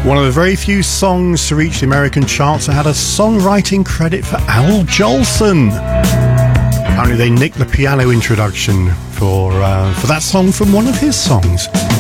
One of the very few songs to reach the American charts that had a songwriting credit for Al Jolson. Apparently they nicked the piano introduction for that song from one of his songs.